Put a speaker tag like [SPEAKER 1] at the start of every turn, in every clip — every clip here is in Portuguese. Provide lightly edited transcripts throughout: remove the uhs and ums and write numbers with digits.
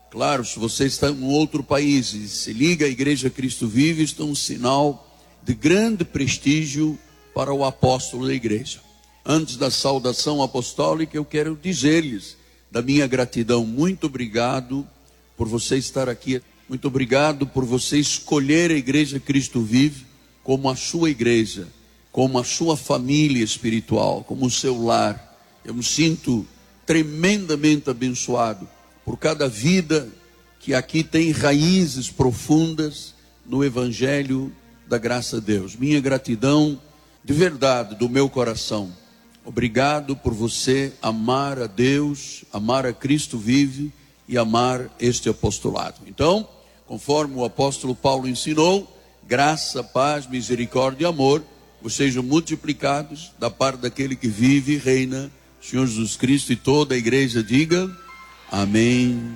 [SPEAKER 1] Claro, se você está em outro país e se liga à Igreja Cristo Vive, isto é um sinal de grande prestígio para o apóstolo da igreja. Antes da saudação apostólica, eu quero dizer-lhes da minha gratidão. Muito obrigado por você estar aqui. Muito obrigado por você escolher a Igreja Cristo Vive como a sua igreja, como a sua família espiritual, como o seu lar. Eu me sinto tremendamente abençoado por cada vida que aqui tem raízes profundas no Evangelho da graça de Deus. Minha gratidão de verdade, do meu coração. Obrigado por você amar a Deus, amar a Cristo Vive e amar este apostolado. Então, conforme o apóstolo Paulo ensinou, graça, paz, misericórdia e amor vos sejam multiplicados da parte daquele que vive e reina, Senhor Jesus Cristo, e toda a igreja diga amém,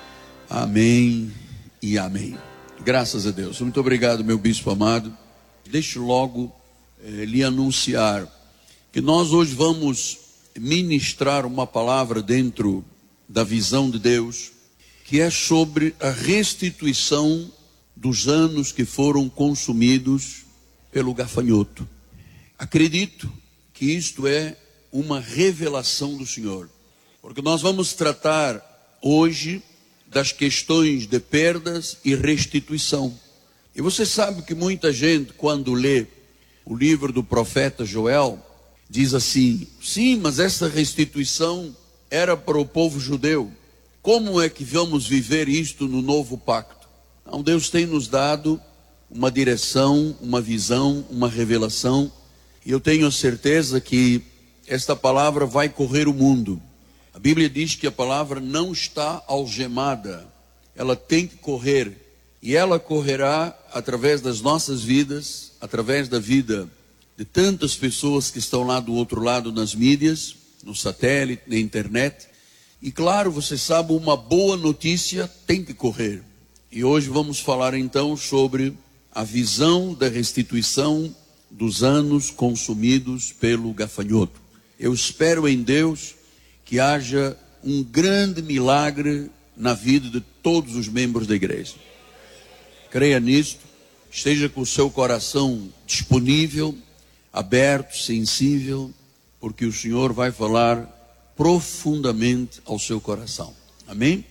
[SPEAKER 1] amém e amém. Graças a Deus. Muito obrigado, meu bispo amado. Deixe logo lhe anunciar que nós hoje vamos ministrar uma palavra dentro da visão de Deus, que é sobre a restituição dos anos que foram consumidos pelo gafanhoto. Acredito que isto é uma revelação do Senhor, porque nós vamos tratar hoje das questões de perdas e restituição. E você sabe que muita gente, quando lê o livro do profeta Joel, diz assim: sim, mas essa restituição era para o povo judeu. Como é que vamos viver isto no novo pacto? Então Deus tem nos dado uma direção, uma visão, uma revelação, e eu tenho a certeza que esta palavra vai correr o mundo. A Bíblia diz que a palavra não está algemada, ela tem que correr, e ela correrá através das nossas vidas, através da vida de tantas pessoas que estão lá do outro lado nas mídias, no satélite, na internet. E claro, você sabe, uma boa notícia tem que correr. E hoje vamos falar então sobre a visão da restituição dos anos consumidos pelo gafanhoto. Eu espero em Deus que haja um grande milagre na vida de todos os membros da igreja. Creia nisto, esteja com o seu coração disponível, aberto, sensível, porque o Senhor vai falar profundamente ao seu coração. Amém?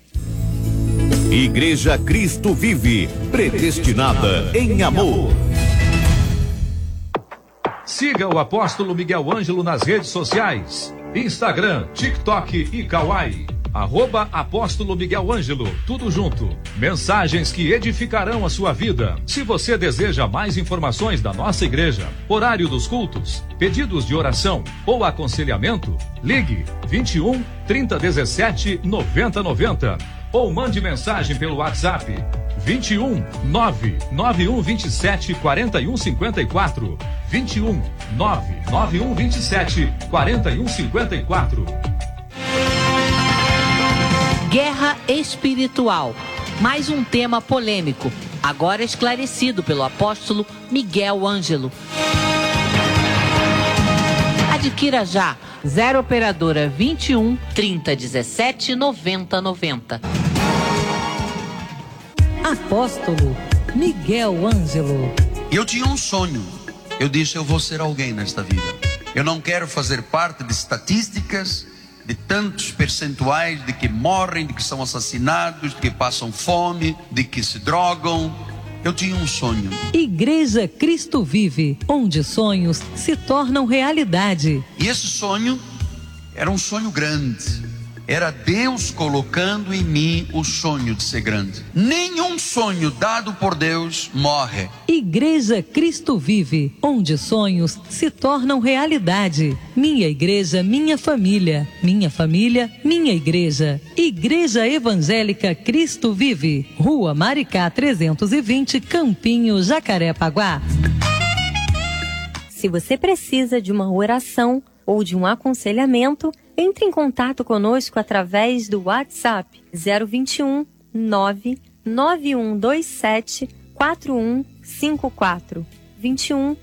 [SPEAKER 2] Igreja Cristo Vive, predestinada em amor.
[SPEAKER 3] Siga o apóstolo Miguel Ângelo nas redes sociais: Instagram, TikTok e Kawai. @Apóstolo Miguel Ângelo, tudo junto. Mensagens que edificarão a sua vida. Se você deseja mais informações da nossa igreja, horário dos cultos, pedidos de oração ou aconselhamento, ligue 21 3017 9090 ou mande mensagem pelo WhatsApp 21 99127 4154, 21 99127 4154.
[SPEAKER 4] Guerra espiritual. Mais um tema polêmico, agora esclarecido pelo apóstolo Miguel Ângelo. Adquira já 0 operadora 21 3017 9090.
[SPEAKER 5] Apóstolo Miguel Ângelo.
[SPEAKER 1] Eu tinha um sonho. Eu disse: eu vou ser alguém nesta vida. Eu não quero fazer parte de estatísticas, de tantos percentuais de que morrem, de que são assassinados, de que passam fome, de que se drogam. Eu tinha um sonho.
[SPEAKER 5] Igreja Cristo Vive, onde sonhos se tornam realidade.
[SPEAKER 1] E esse sonho era um sonho grande. Era Deus colocando em mim o sonho de ser grande. Nenhum sonho dado por Deus morre.
[SPEAKER 5] Igreja Cristo Vive, onde sonhos se tornam realidade. Minha igreja, minha família. Minha família, minha igreja. Igreja Evangélica Cristo Vive. Rua Maricá 320, Campinho, Jacarepaguá.
[SPEAKER 6] Se você precisa de uma oração ou de um aconselhamento, entre em contato conosco através do WhatsApp 021 99127 4154, 21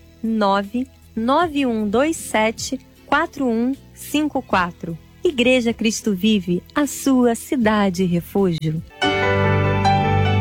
[SPEAKER 6] 99127 4154. Igreja Cristo Vive, a sua cidade refúgio.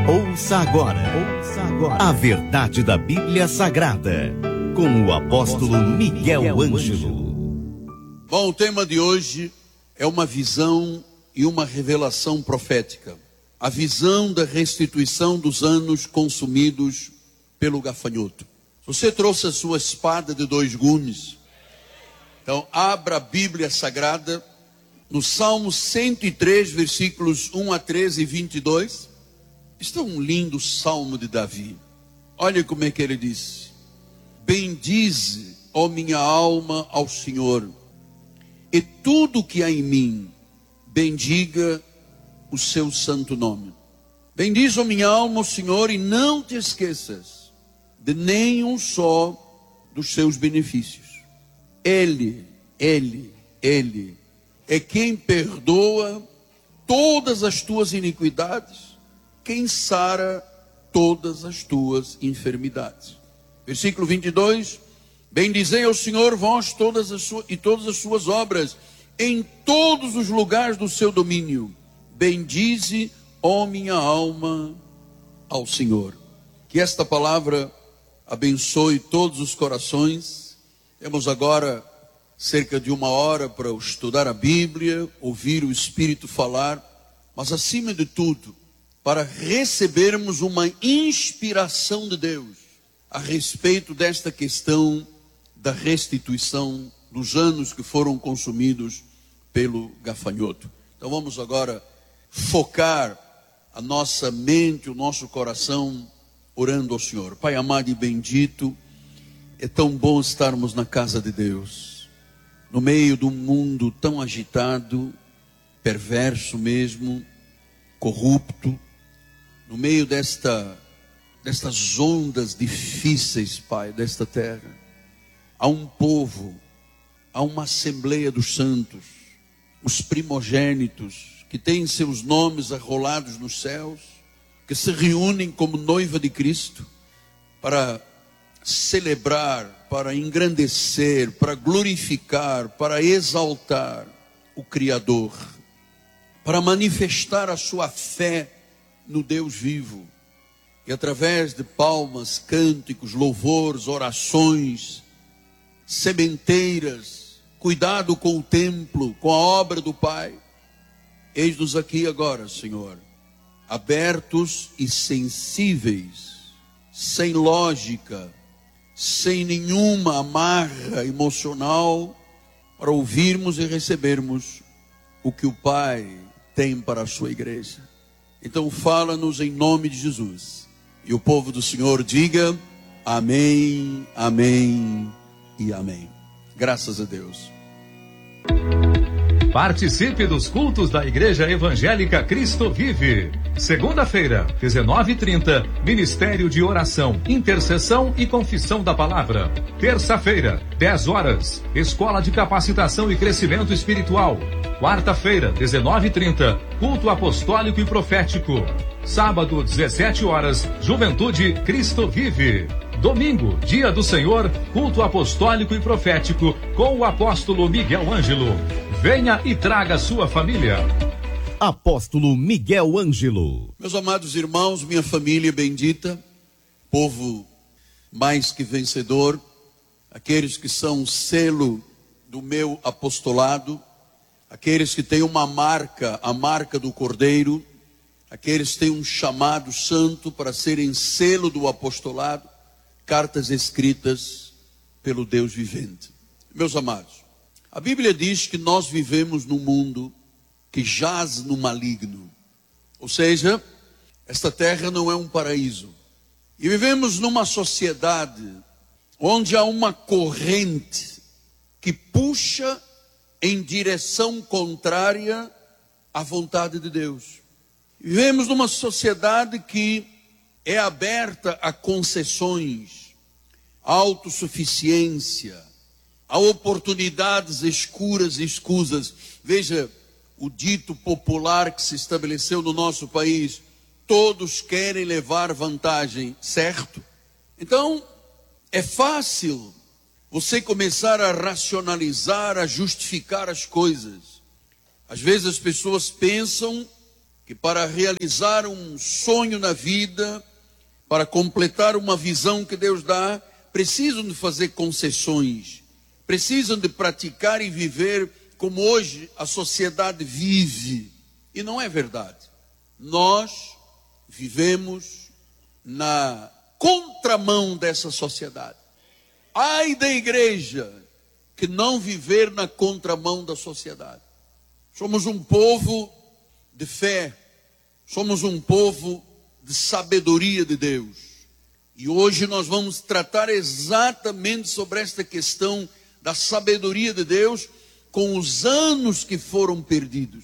[SPEAKER 2] Ouça agora a verdade da Bíblia Sagrada, com o apóstolo Miguel Ângelo.
[SPEAKER 1] Bom, o tema de hoje é uma visão e uma revelação profética. A visão da restituição dos anos consumidos pelo gafanhoto. Você trouxe a sua espada de 2 gumes. Então, abra a Bíblia Sagrada no Salmo 103, versículos 1 a 13 e 22. Este é um lindo salmo de Davi. Olha como é que ele diz: bendize, ó minha alma, ao Senhor, e tudo que há em mim, bendiga o seu santo nome. Bendize, ó minha alma, ao Senhor, e não te esqueças de nenhum só dos seus benefícios. Ele é quem perdoa todas as tuas iniquidades, quem sara todas as tuas enfermidades. Versículo 22, bendizei ao Senhor vós todas as suas obras, em todos os lugares do seu domínio. Bendize, ó minha alma, ao Senhor. Que esta palavra abençoe todos os corações. Temos agora cerca de 1 hora para estudar a Bíblia, ouvir o Espírito falar, mas acima de tudo, para recebermos uma inspiração de Deus a respeito desta questão da restituição dos anos que foram consumidos pelo gafanhoto. Então vamos agora focar a nossa mente, o nosso coração, orando ao Senhor. Pai amado e bendito, é tão bom estarmos na casa de Deus, no meio de um mundo tão agitado, perverso mesmo, corrupto, no meio destas ondas difíceis, Pai, desta terra. Há um povo, há uma assembleia dos santos, os primogênitos, que têm seus nomes arrolados nos céus, que se reúnem como noiva de Cristo, para celebrar, para engrandecer, para glorificar, para exaltar o Criador, para manifestar a sua fé no Deus vivo. E através de palmas, cânticos, louvores, orações, sementeiras, cuidado com o templo, com a obra do Pai, eis-nos aqui agora, Senhor, abertos e sensíveis, sem lógica, sem nenhuma amarra emocional, para ouvirmos e recebermos o que o Pai tem para a sua igreja. Então fala-nos em nome de Jesus. E o povo do Senhor diga amém, amém e amém. Graças a Deus.
[SPEAKER 3] Participe dos cultos da Igreja Evangélica Cristo Vive. Segunda-feira, 19h30, Ministério de Oração, Intercessão e Confissão da Palavra. Terça-feira, 10 horas, Escola de Capacitação e Crescimento Espiritual. Quarta-feira, 19h30, Culto Apostólico e Profético. Sábado, 17 horas, Juventude Cristo Vive. Domingo, Dia do Senhor, Culto Apostólico e Profético, com o apóstolo Miguel Ângelo. Venha e traga sua família.
[SPEAKER 2] Apóstolo Miguel Ângelo.
[SPEAKER 1] Meus amados irmãos, minha família bendita, povo mais que vencedor, aqueles que são selo do meu apostolado, aqueles que têm uma marca, a marca do Cordeiro, aqueles que têm um chamado santo para serem selo do apostolado, cartas escritas pelo Deus vivente. Meus amados, a Bíblia diz que nós vivemos num mundo que jaz no maligno. Ou seja, esta terra não é um paraíso. E vivemos numa sociedade onde há uma corrente que puxa em direção contrária à vontade de Deus. Vivemos numa sociedade que é aberta a concessões, a autossuficiência, a oportunidades escuras e escusas. Veja o dito popular que se estabeleceu no nosso país: todos querem levar vantagem, certo? Então, é fácil você começar a racionalizar, a justificar as coisas. Às vezes as pessoas pensam que para realizar um sonho na vida, para completar uma visão que Deus dá, precisam de fazer concessões, precisam de praticar e viver como hoje a sociedade vive. E não é verdade. Nós vivemos na contramão dessa sociedade. Ai da igreja que não viver na contramão da sociedade. Somos um povo de fé, somos um povo de sabedoria de Deus. E hoje nós vamos tratar exatamente sobre esta questão da sabedoria de Deus com os anos que foram perdidos.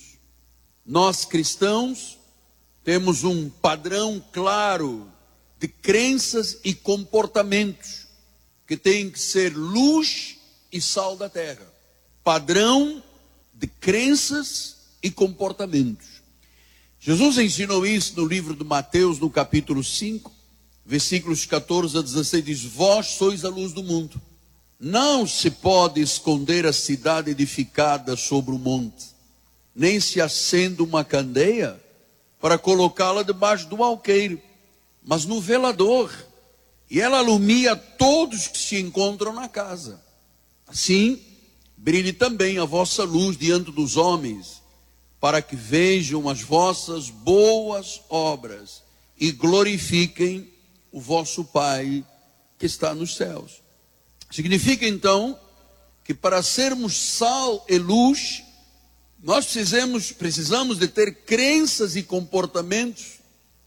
[SPEAKER 1] Nós cristãos temos um padrão claro de crenças e comportamentos que tem que ser luz e sal da terra. Padrão de crenças e comportamentos. Jesus ensinou isso no livro de Mateus, no capítulo 5, versículos 14 a 16, diz: vós sois a luz do mundo. Não se pode esconder a cidade edificada sobre o monte, nem se acende uma candeia para colocá-la debaixo do alqueire, mas no velador, e ela alumia todos que se encontram na casa. Assim, brilhe também a vossa luz diante dos homens, para que vejam as vossas boas obras e glorifiquem o vosso Pai que está nos céus. Significa então que para sermos sal e luz, nós precisamos de ter crenças e comportamentos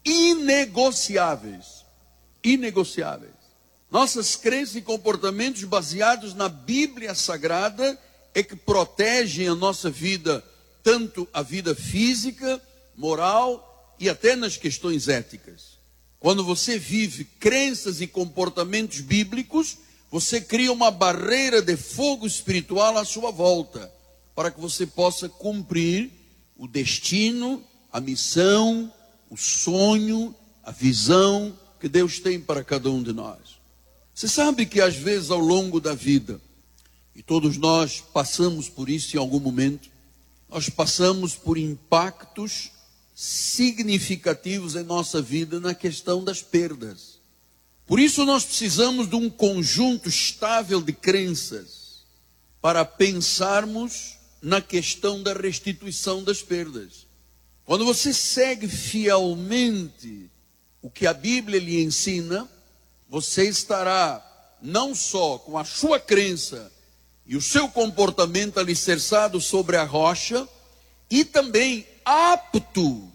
[SPEAKER 1] inegociáveis. Inegociáveis. Nossas crenças e comportamentos baseados na Bíblia Sagrada é que protegem a nossa vida, tanto a vida física, moral e até nas questões éticas. Quando você vive crenças e comportamentos bíblicos, você cria uma barreira de fogo espiritual à sua volta, para que você possa cumprir o destino, a missão, o sonho, a visão que Deus tem para cada um de nós. Você sabe que às vezes ao longo da vida, e todos nós passamos por isso em algum momento, nós passamos por impactos significativos em nossa vida na questão das perdas. Por isso nós precisamos de um conjunto estável de crenças para pensarmos na questão da restituição das perdas. Quando você segue fielmente o que a Bíblia lhe ensina, você estará não só com a sua crença e o seu comportamento alicerçado sobre a rocha, e também apto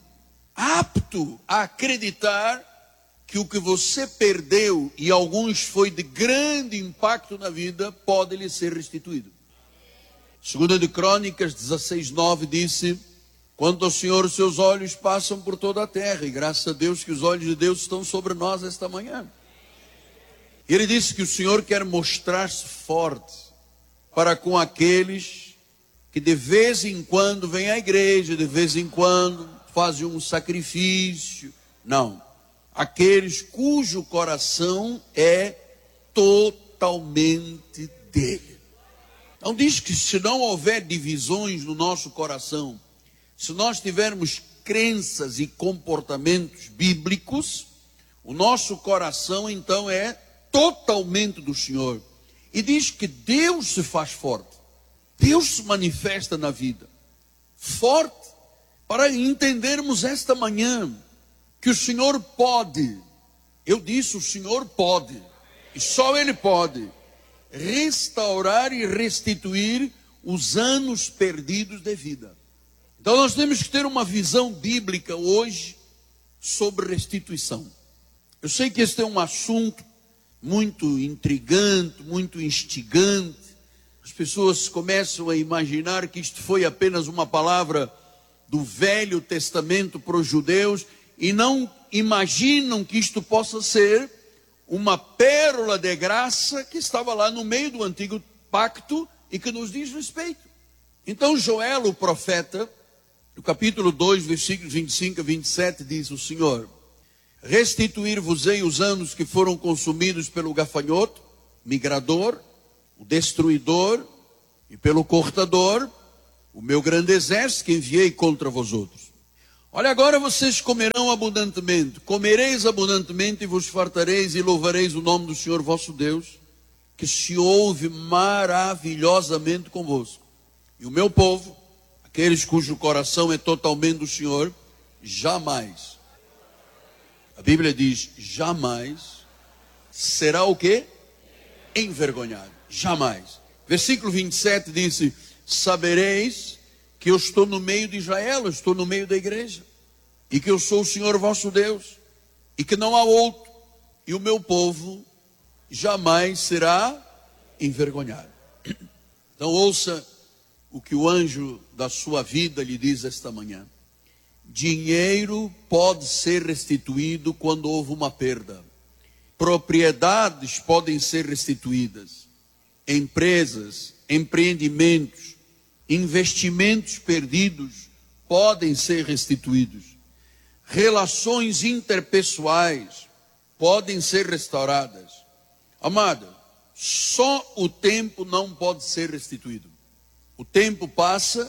[SPEAKER 1] a acreditar que o que você perdeu, e alguns foi de grande impacto na vida, pode lhe ser restituído. 2 de Crônicas 16:9 disse: quanto ao Senhor, seus olhos passam por toda a terra, e graças a Deus que os olhos de Deus estão sobre nós esta manhã. Ele disse que o Senhor quer mostrar-se forte para com aqueles que de vez em quando vêm à igreja, de vez em quando fazem um sacrifício. Não. Aqueles cujo coração é totalmente dele. Então diz que se não houver divisões no nosso coração, se nós tivermos crenças e comportamentos bíblicos, o nosso coração então é totalmente do Senhor. E diz que Deus se faz forte. Deus se manifesta na vida. Forte para entendermos esta manhã que o Senhor pode. Eu disse, o Senhor pode. E só Ele pode restaurar e restituir os anos perdidos de vida. Então nós temos que ter uma visão bíblica hoje sobre restituição. Eu sei que este é um assunto muito intrigante, muito instigante. As pessoas começam a imaginar que isto foi apenas uma palavra do Velho Testamento para os judeus e não imaginam que isto possa ser uma pérola de graça que estava lá no meio do antigo pacto e que nos diz respeito. Então Joel, o profeta, no capítulo 2, versículos 25 a 27, diz o Senhor: restituir-vos-ei os anos que foram consumidos pelo gafanhoto, migrador, o destruidor, e pelo cortador, o meu grande exército que enviei contra vós outros. Olha, agora vocês comerão abundantemente, comereis abundantemente e vos fartareis e louvareis o nome do Senhor vosso Deus, que se ouve maravilhosamente convosco. E o meu povo, aqueles cujo coração é totalmente do Senhor, jamais, a Bíblia diz, jamais será o quê? Envergonhado. Jamais. Versículo 27 diz, sabereis que eu estou no meio de Israel, eu estou no meio da igreja, e que eu sou o Senhor vosso Deus, e que não há outro, e o meu povo jamais será envergonhado. Então ouça o que o anjo da sua vida lhe diz esta manhã. Dinheiro pode ser restituído quando houve uma perda. Propriedades podem ser restituídas. Empresas, empreendimentos, investimentos perdidos podem ser restituídos. Relações interpessoais podem ser restauradas. Amada, só o tempo não pode ser restituído. O tempo passa,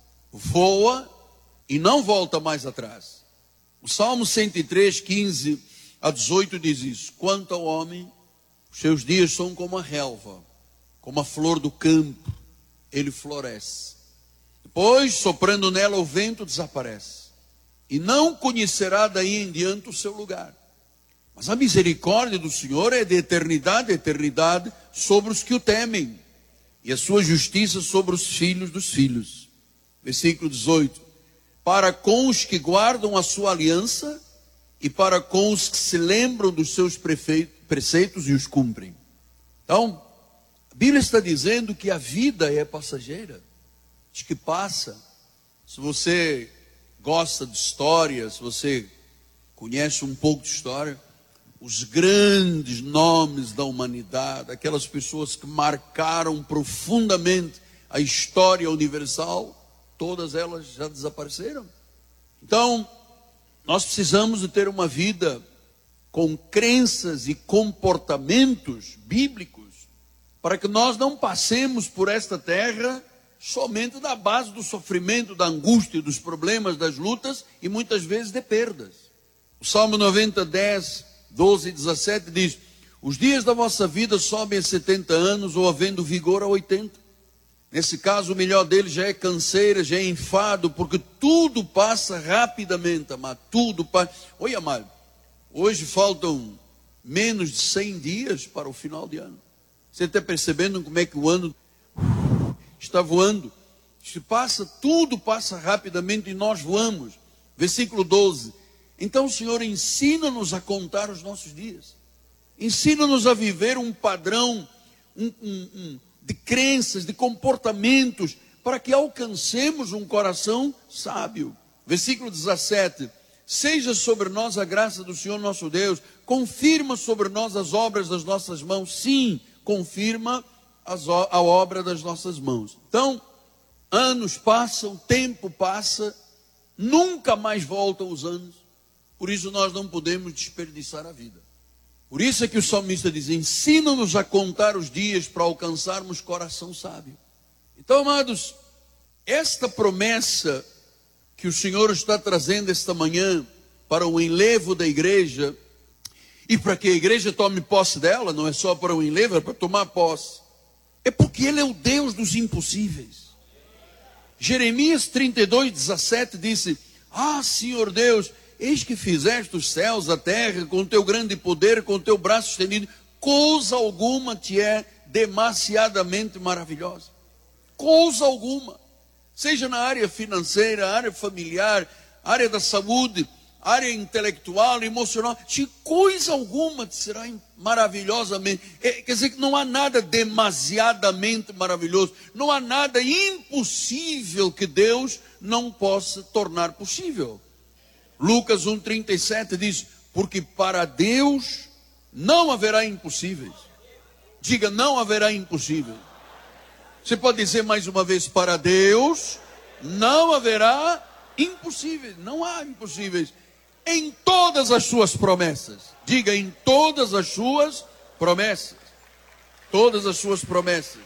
[SPEAKER 1] voa e não volta mais atrás. O Salmo 103, 15 a 18 diz isso. Quanto ao homem, os seus dias são como a relva, como a flor do campo, ele floresce. Depois, soprando nela o vento, desaparece. E não conhecerá daí em diante o seu lugar. Mas a misericórdia do Senhor é de eternidade a eternidade sobre os que o temem, e a sua justiça sobre os filhos dos filhos. Versículo 18. Para com os que guardam a sua aliança, e para com os que se lembram dos seus preceitos e os cumprem. Então, a Bíblia está dizendo que a vida é passageira, diz que passa. Se você gosta de história, se você conhece um pouco de história, os grandes nomes da humanidade, aquelas pessoas que marcaram profundamente a história universal, todas elas já desapareceram. Então, nós precisamos de ter uma vida com crenças e comportamentos bíblicos, para que nós não passemos por esta terra somente na base do sofrimento, da angústia, dos problemas, das lutas e muitas vezes de perdas. O Salmo 90, 10, 12 e 17 diz: os dias da vossa vida sobem a 70 anos ou havendo vigor a 80. Nesse caso, o melhor dele já é canseira, já é enfado, porque tudo passa rapidamente, amado. Tudo passa. Oi, amado, hoje faltam menos de 100 dias para o final de ano. Você está percebendo como é que o ano está voando? Tudo passa rapidamente e nós voamos. Versículo 12. Então, o Senhor, ensina-nos a contar os nossos dias. Ensina-nos a viver um padrão, de crenças, de comportamentos, para que alcancemos um coração sábio. Versículo 17. Seja sobre nós a graça do Senhor nosso Deus, confirma sobre nós as obras das nossas mãos. Sim, confirma a obra das nossas mãos. Então, anos passam, tempo passa, nunca mais voltam os anos. Por isso nós não podemos desperdiçar a vida. Por isso é que o salmista diz: ensina-nos a contar os dias para alcançarmos coração sábio. Então, amados, esta promessa que o Senhor está trazendo esta manhã para o enlevo da igreja, e para que a igreja tome posse dela, não é só para o enlevo, é para tomar posse, é porque Ele é o Deus dos impossíveis. Jeremias 32, 17 disse: ah, Senhor Deus, eis que fizeste os céus, a terra, com o teu grande poder, com o teu braço estendido, coisa alguma te é demasiadamente maravilhosa. Coisa alguma. Seja na área financeira, área familiar, área da saúde, área intelectual, emocional, se coisa alguma te será maravilhosamente. Quer dizer que não há nada demasiadamente maravilhoso, não há nada impossível que Deus não possa tornar possível. Lucas 1,37 diz: porque para Deus não haverá impossíveis. Diga: não haverá impossíveis. Você pode dizer mais uma vez: para Deus não haverá impossíveis. Não há impossíveis em todas as suas promessas. Diga: em todas as suas promessas. Todas as suas promessas.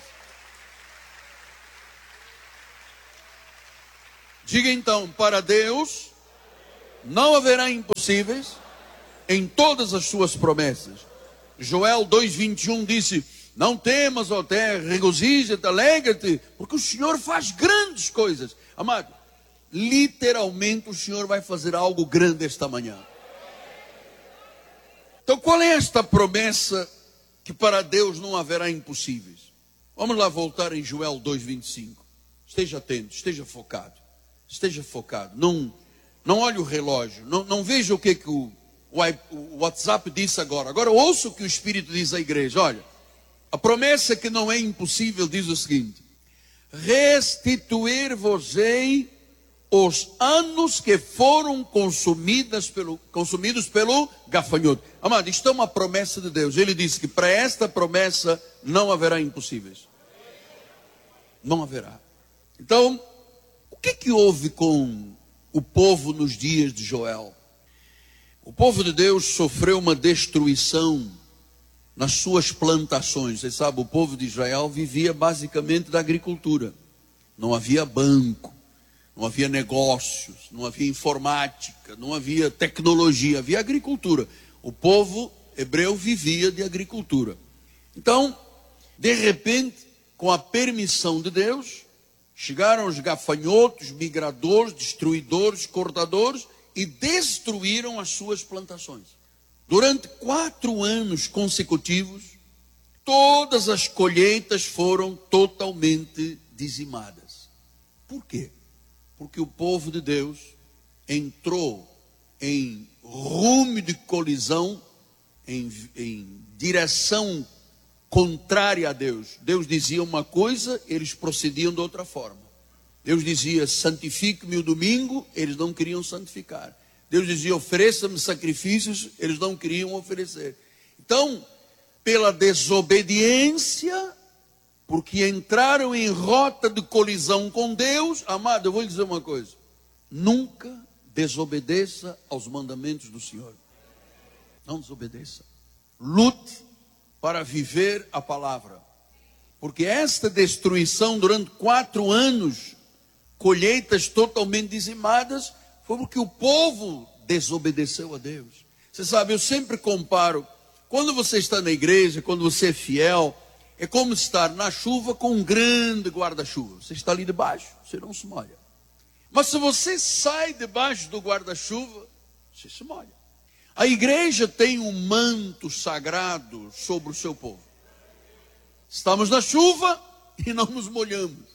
[SPEAKER 1] Diga então: para Deus Não haverá impossíveis em todas as suas promessas. Joel 2:21 disse: não temas, ó terra, regozija-te, alegra-te, porque o Senhor faz grandes coisas. Amado, literalmente o Senhor vai fazer algo grande esta manhã. Então qual é esta promessa que para Deus não haverá impossíveis? Vamos lá voltar em Joel 2:25. Esteja atento, esteja focado. Esteja focado. Não olhe o relógio. Não veja o que o WhatsApp disse agora. Agora ouça o que o Espírito diz à igreja. Olha, a promessa que não é impossível diz o seguinte: restituir-vos-ei os anos que foram consumidos pelo gafanhoto. Amado, isto é uma promessa de Deus. Ele disse que para esta promessa não haverá impossíveis. Não haverá. Então, o que houve com o povo nos dias de Joel? O povo de Deus sofreu uma destruição nas suas plantações. Você sabe, o povo de Israel vivia basicamente da agricultura. Não havia banco, não havia negócios, não havia informática, não havia tecnologia, havia agricultura. O povo hebreu vivia de agricultura. Então, de repente, com a permissão de Deus, chegaram os gafanhotos, migradores, destruidores, cortadores e destruíram as suas plantações. Durante 4 anos consecutivos, todas as colheitas foram totalmente dizimadas. Por quê? Porque o povo de Deus entrou em rumo de colisão, em direção contrária a Deus. Deus dizia uma coisa, eles procediam de outra forma. Deus dizia: santifique-me o domingo, eles não queriam santificar. Deus dizia: ofereça-me sacrifícios, eles não queriam oferecer. Então, pela desobediência, porque entraram em rota de colisão com Deus, amado, eu vou lhe dizer uma coisa: nunca desobedeça aos mandamentos do Senhor. Não desobedeça. Lute para viver a palavra. Porque esta destruição durante 4 anos, colheitas totalmente dizimadas, foi porque o povo desobedeceu a Deus. Você sabe, eu sempre comparo, quando você está na igreja, quando você é fiel, é como estar na chuva com um grande guarda-chuva. Você está ali debaixo, você não se molha. Mas se você sai debaixo do guarda-chuva, você se molha. A igreja tem um manto sagrado sobre o seu povo. Estamos na chuva e não nos molhamos.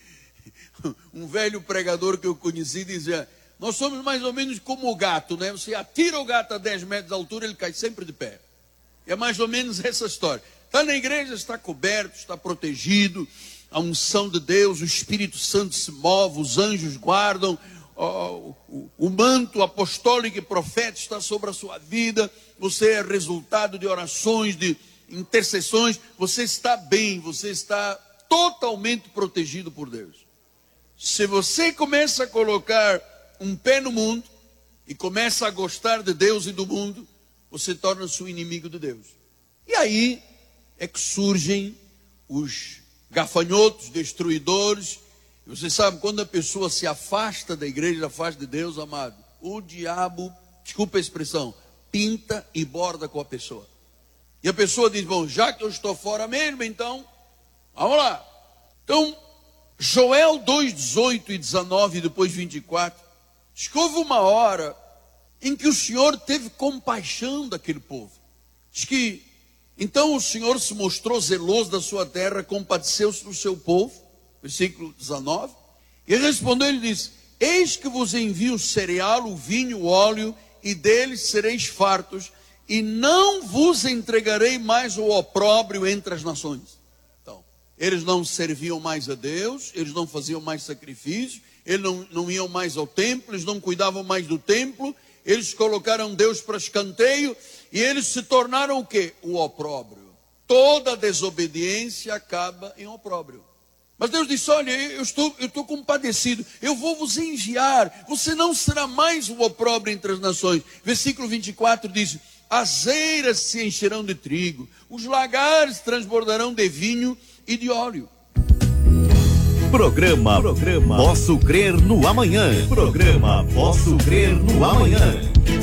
[SPEAKER 1] Um velho pregador que eu conheci dizia: nós somos mais ou menos como o gato, né? Você atira o gato a 10 metros de altura, ele cai sempre de pé. É mais ou menos essa história. Está na igreja, está coberto, está protegido, a unção de Deus, o Espírito Santo se move, os anjos guardam, o manto apostólico e profético está sobre a sua vida, você é resultado de orações, de intercessões, você está bem, você está totalmente protegido por Deus. Se você começa a colocar um pé no mundo e começa a gostar de Deus e do mundo, você torna-se o inimigo de Deus. E aí é que surgem os gafanhotos, destruidores. E você sabe, quando a pessoa se afasta da igreja, afasta de Deus, amado, o diabo, desculpa a expressão, pinta e borda com a pessoa. E a pessoa diz: bom, já que eu estou fora mesmo, então, vamos lá. Então, Joel 2:18 e 19, depois 24, diz que houve uma hora em que o Senhor teve compaixão daquele povo. Diz que então o Senhor se mostrou zeloso da sua terra, compadeceu-se do seu povo, versículo 19, e respondeu, ele disse: eis que vos envio o cereal, o vinho, o óleo, e deles sereis fartos, e não vos entregarei mais o opróbrio entre as nações. Então, eles não serviam mais a Deus, eles não faziam mais sacrifício, eles não iam mais ao templo, eles não cuidavam mais do templo, eles colocaram Deus para escanteio, e eles se tornaram o quê? O opróbrio. Toda desobediência acaba em opróbrio. Mas Deus disse: olha, eu estou compadecido, eu vou vos enviar, você não será mais o opróbrio entre as nações. Versículo 24 diz: as eiras se encherão de trigo, os lagares transbordarão de vinho e de óleo.
[SPEAKER 2] Programa Posso Crer no Amanhã. Programa Posso Crer no Amanhã.